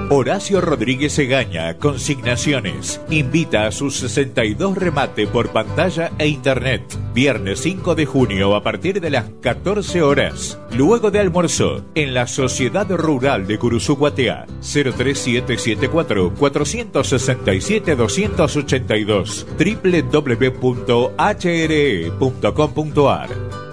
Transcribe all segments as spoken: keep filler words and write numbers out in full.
Horacio Rodríguez Egaña, Consignaciones. Invita a sus sesenta y dos remate por pantalla e internet. Viernes cinco de junio a partir de las catorce horas. Luego de almuerzo, en la Sociedad Rural de Curuzú Guatiá. cero tres siete siete cuatro, cuatro seis siete, dos ocho dos. doble u doble u doble u punto h r e punto com punto a r.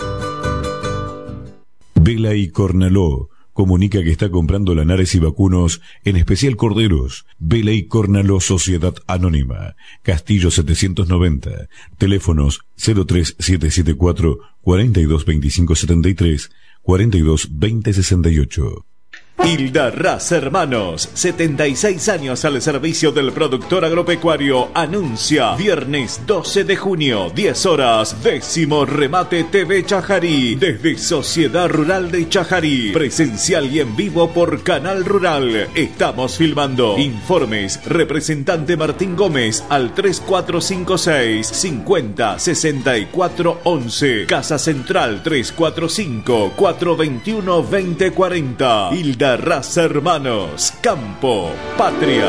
Vela y Cornaló comunica que está comprando lanares y vacunos, en especial corderos. Vela y Cornaló Sociedad Anónima, Castillo setecientos noventa, teléfonos cero tres siete siete cuatro, cuatro dos dos cinco siete tres, cuatro dos veinte sesenta y ocho. Hilda Raz Hermanos, setenta y seis años al servicio del productor agropecuario, anuncia viernes doce de junio, diez horas, décimo remate T V Chajarí, desde Sociedad Rural de Chajarí, presencial y en vivo por Canal Rural. Estamos filmando. Informes, representante Martín Gómez al tres cuatro cinco seis, cincuenta, sesenta y cuatro once, Casa Central tres cuatro cinco, cuatro dos uno, veinte cuarenta. Hilda Raz Hermanos, Campo, Patria.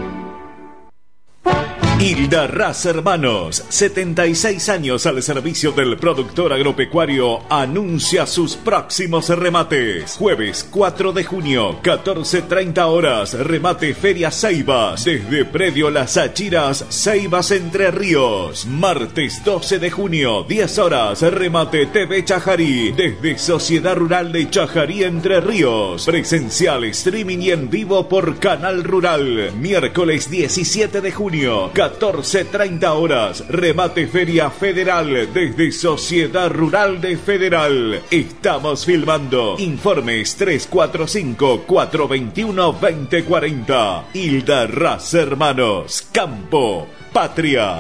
Hilda Raz Hermanos, setenta y seis años al servicio del productor agropecuario, anuncia sus próximos remates. Jueves cuatro de junio, catorce treinta horas, remate Feria Ceibas, desde Predio Las Achiras, Ceibas Entre Ríos. Martes doce de junio, diez horas, remate T V Chajarí, desde Sociedad Rural de Chajarí Entre Ríos. Presencial, streaming y en vivo por Canal Rural. Miércoles diecisiete de junio, catorce treinta horas, remate Feria Federal desde Sociedad Rural de Federal. Estamos filmando. Informes tres cuatro cinco, cuatro dos uno, veinte cuarenta. Hilda Raz Hermanos, Campo, Patria.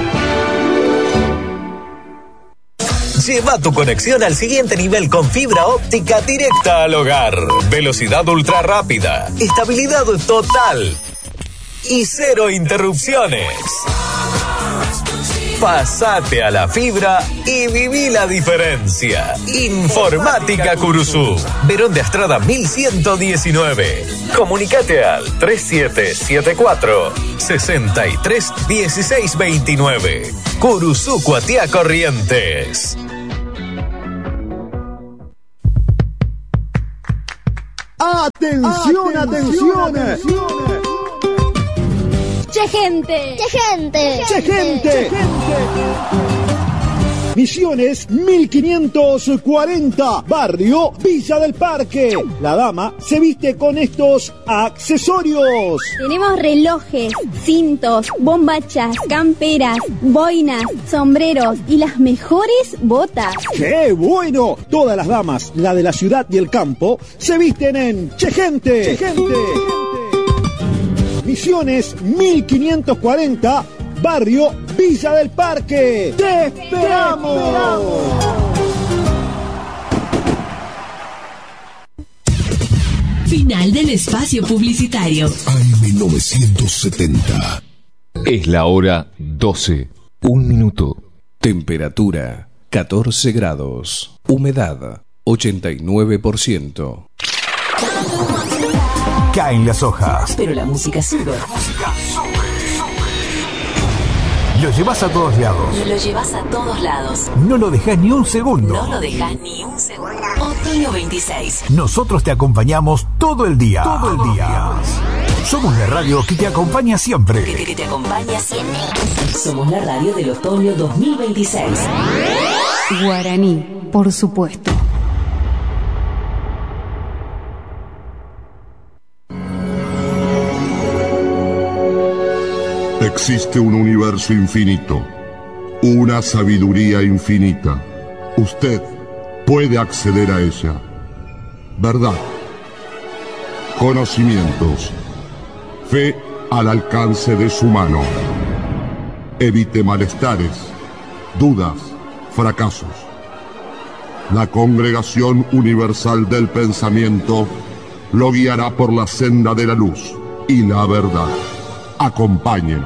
Lleva tu conexión al siguiente nivel con fibra óptica directa al hogar. Velocidad ultra rápida, estabilidad total y cero interrupciones. Pasate a la fibra y viví la diferencia. Informática Curuzú, Verón de Astrada mil ciento diecinueve. Comunicate al tres siete siete cuatro, seis tres uno seis dos nueve. Curuzú Guatiá Corrientes. Atención, atención, atención. ¡Che gente! ¡Che gente! ¡Che gente! Misiones mil quinientos cuarenta, barrio Villa del Parque. La dama se viste con estos accesorios. Tenemos relojes, cintos, bombachas, camperas, boinas, sombreros y las mejores botas. ¡Qué bueno! Todas las damas, la de la ciudad y el campo, se visten en Che Gente. Che Gente. Misiones mil quinientos cuarenta, barrio Villa del Parque. ¡Te esperamos! Final del espacio publicitario. A M novecientos setenta. Es la hora doce. Un minuto. Temperatura catorce grados. Humedad ochenta y nueve por ciento. Caen las hojas, pero la música sube. La música sube, sube. Lo llevas a todos lados. Lo llevas a todos lados. No lo dejás ni un segundo. No lo dejás ni un segundo. Otoño veintiséis. Nosotros te acompañamos todo el día. Todo el día. Somos la radio que te acompaña siempre. Que te, que te acompaña siempre. Somos la radio del otoño dos mil veintiséis. Guaraní, por supuesto. Existe un universo infinito, una sabiduría infinita. Usted puede acceder a ella. Verdad, conocimientos, fe al alcance de su mano. Evite malestares, dudas, fracasos. La Congregación Universal del Pensamiento lo guiará por la senda de la luz y la verdad. Acompáñenos.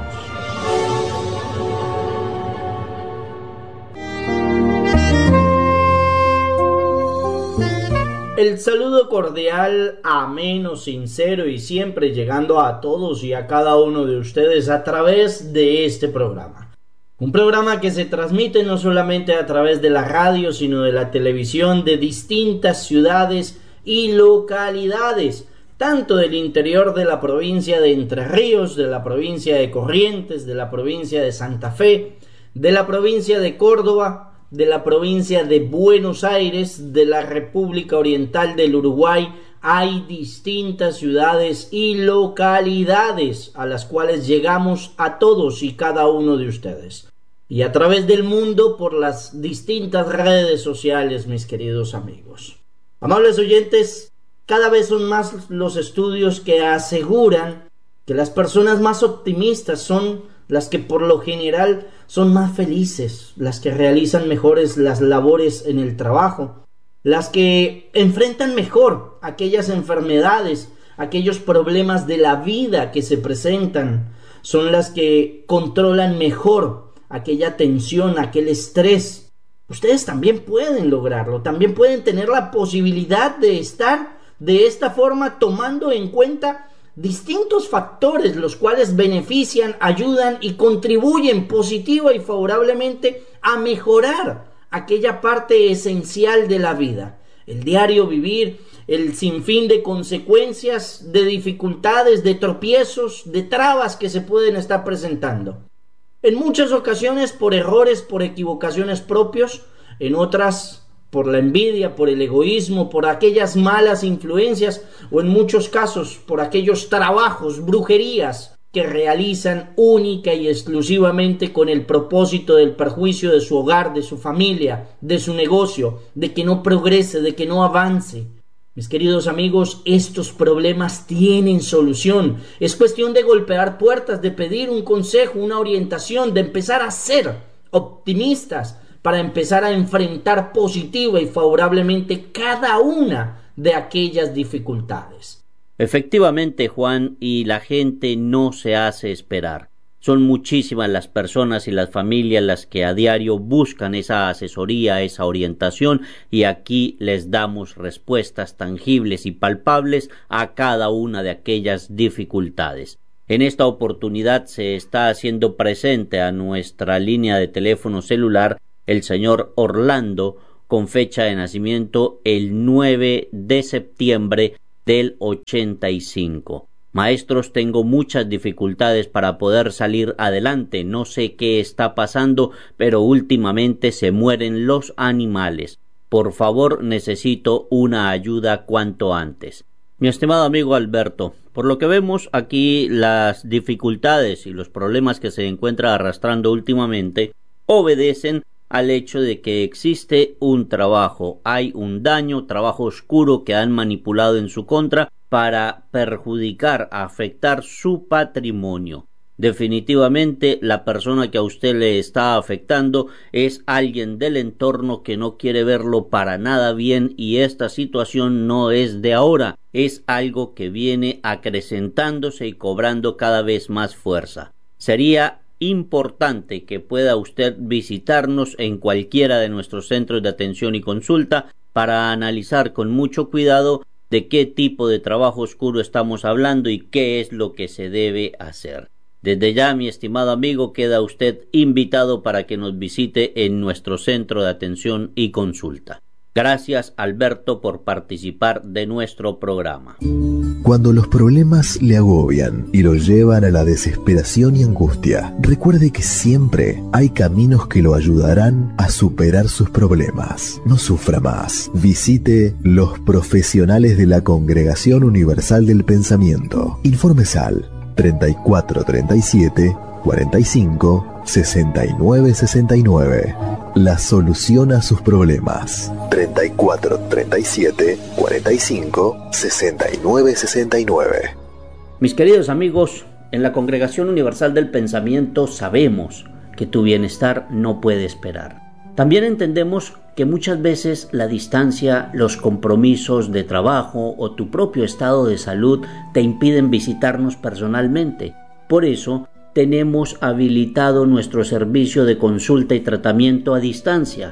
El saludo cordial, ameno, sincero y siempre llegando a todos y a cada uno de ustedes a través de este programa. Un programa que se transmite no solamente a través de la radio, sino de la televisión de distintas ciudades y localidades, tanto del interior de la provincia de Entre Ríos, de la provincia de Corrientes, de la provincia de Santa Fe, de la provincia de Córdoba, de la provincia de Buenos Aires, de la República Oriental del Uruguay. Hay distintas ciudades y localidades a las cuales llegamos a todos y cada uno de ustedes. Y a través del mundo por las distintas redes sociales, mis queridos amigos. Amables oyentes, cada vez son más los estudios que aseguran que las personas más optimistas son las que por lo general son más felices, las que realizan mejores las labores en el trabajo, las que enfrentan mejor aquellas enfermedades, aquellos problemas de la vida que se presentan, son las que controlan mejor aquella tensión, aquel estrés. Ustedes también pueden lograrlo, también pueden tener la posibilidad de estar de esta forma tomando en cuenta distintos factores los cuales benefician, ayudan y contribuyen positiva y favorablemente a mejorar aquella parte esencial de la vida, el diario vivir, el sinfín de consecuencias, de dificultades, de tropiezos, de trabas que se pueden estar presentando. En muchas ocasiones por errores, por equivocaciones propios, en otras por la envidia, por el egoísmo, por aquellas malas influencias o en muchos casos por aquellos trabajos, brujerías que realizan única y exclusivamente con el propósito del perjuicio de su hogar, de su familia, de su negocio, de que no progrese, de que no avance. Mis queridos amigos, estos problemas tienen solución. Es cuestión de golpear puertas, de pedir un consejo, una orientación, de empezar a ser optimistas, para empezar a enfrentar positiva y favorablemente cada una de aquellas dificultades. Efectivamente, Juan, y la gente no se hace esperar. Son muchísimas las personas y las familias las que a diario buscan esa asesoría, esa orientación, y aquí les damos respuestas tangibles y palpables a cada una de aquellas dificultades. En esta oportunidad se está haciendo presente a nuestra línea de teléfono celular el señor Orlando, con fecha de nacimiento el nueve de septiembre del ochenta y cinco. Maestros, tengo muchas dificultades para poder salir adelante. No sé qué está pasando, pero últimamente se mueren los animales. Por favor, necesito una ayuda cuanto antes. Mi estimado amigo Alberto, por lo que vemos aquí, las dificultades y los problemas que se encuentra arrastrando últimamente obedecen al hecho de que existe un trabajo, hay un daño, trabajo oscuro que han manipulado en su contra para perjudicar, afectar su patrimonio. Definitivamente la persona que a usted le está afectando es alguien del entorno que no quiere verlo para nada bien, y esta situación no es de ahora, es algo que viene acrecentándose y cobrando cada vez más fuerza. Sería importante que pueda usted visitarnos en cualquiera de nuestros centros de atención y consulta para analizar con mucho cuidado de qué tipo de trabajo oscuro estamos hablando y qué es lo que se debe hacer. Desde ya, mi estimado amigo, queda usted invitado para que nos visite en nuestro centro de atención y consulta. Gracias, Alberto, por participar de nuestro programa. Cuando los problemas le agobian y lo llevan a la desesperación y angustia, recuerde que siempre hay caminos que lo ayudarán a superar sus problemas. No sufra más. Visite los profesionales de la Congregación Universal del Pensamiento. Informes al treinta y cuatro treinta y siete cuarenta y cinco sesenta y nueve sesenta y nueve. La solución a sus problemas. treinta y cuatro treinta y siete cuarenta y cinco sesenta y nueve sesenta y nueve. Mis queridos amigos, en la Congregación Universal del Pensamiento sabemos que tu bienestar no puede esperar. También entendemos que muchas veces la distancia, los compromisos de trabajo o tu propio estado de salud te impiden visitarnos personalmente. Por eso, tenemos habilitado nuestro servicio de consulta y tratamiento a distancia.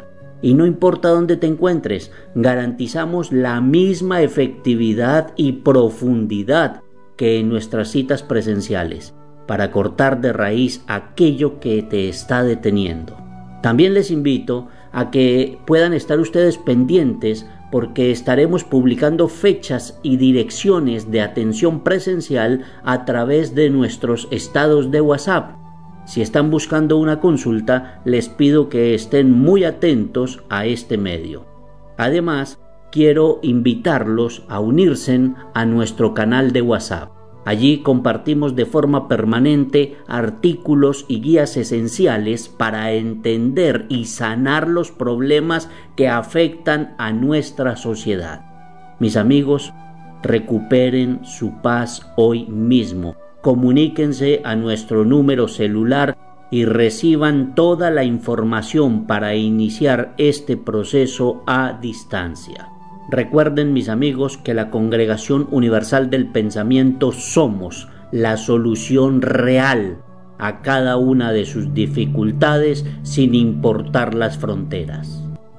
Y no importa dónde te encuentres, garantizamos la misma efectividad y profundidad que en nuestras citas presenciales, para cortar de raíz aquello que te está deteniendo. También les invito a que puedan estar ustedes pendientes, porque estaremos publicando fechas y direcciones de atención presencial a través de nuestros estados de WhatsApp. Si están buscando una consulta, les pido que estén muy atentos a este medio. Además, quiero invitarlos a unirse a nuestro canal de WhatsApp. Allí compartimos de forma permanente artículos y guías esenciales para entender y sanar los problemas que afectan a nuestra sociedad. Mis amigos, recuperen su paz hoy mismo. Comuníquense a nuestro número celular y reciban toda la información para iniciar este proceso a distancia. Recuerden, mis amigos, que la Congregación Universal del Pensamiento somos la solución real a cada una de sus dificultades, sin importar las fronteras.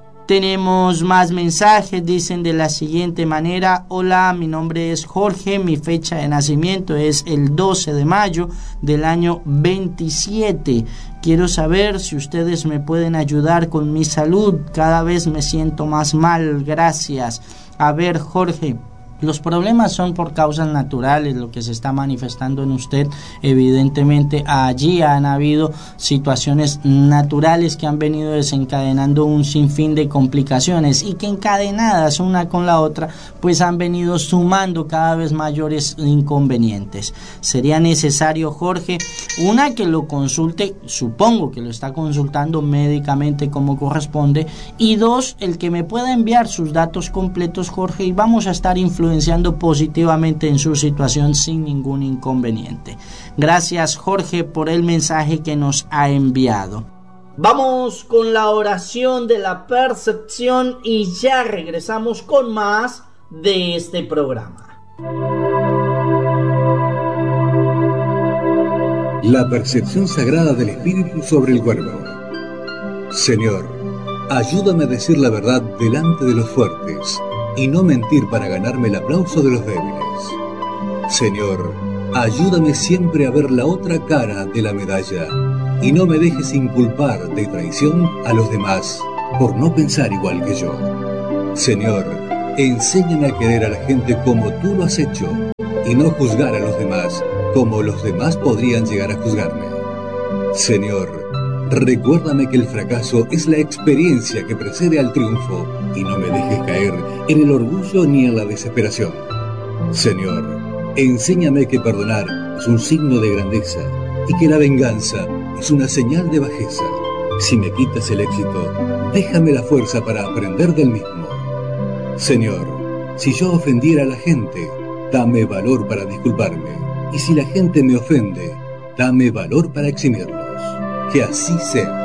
Tenemos más mensajes, dicen de la siguiente manera: hola, mi nombre es Jorge, mi fecha de nacimiento es el doce de mayo del año veintisiete. Quiero saber si ustedes me pueden ayudar con mi salud, cada vez me siento más mal, gracias. A ver, Jorge, los problemas son por causas naturales, lo que se está manifestando en usted. Evidentemente allí han habido situaciones naturales que han venido desencadenando un sinfín de complicaciones, y que encadenadas una con la otra pues han venido sumando cada vez mayores inconvenientes. Sería necesario, Jorge, una, que lo consulte, supongo que lo está consultando médicamente como corresponde, y dos, el que me pueda enviar sus datos completos, Jorge, y vamos a estar influyendo influenciando positivamente en su situación sin ningún inconveniente. Gracias, Jorge, por el mensaje que nos ha enviado. Vamos con la oración de la percepción y ya regresamos con más de este programa. La percepción sagrada del espíritu sobre el cuerpo. Señor, ayúdame a decir la verdad delante de los fuertes y no mentir para ganarme el aplauso de los débiles. Señor, ayúdame siempre a ver la otra cara de la medalla y no me dejes inculpar de traición a los demás por no pensar igual que yo. Señor, enséñame a querer a la gente como tú lo has hecho y no juzgar a los demás como los demás podrían llegar a juzgarme. Señor, recuérdame que el fracaso es la experiencia que precede al triunfo y no me dejes caer en el orgullo ni en la desesperación. Señor, enséñame que perdonar es un signo de grandeza y que la venganza es una señal de bajeza. Si me quitas el éxito, déjame la fuerza para aprender del mismo. Señor, si yo ofendiera a la gente, dame valor para disculparme. Y si la gente me ofende, dame valor para eximirlos. Que así sea.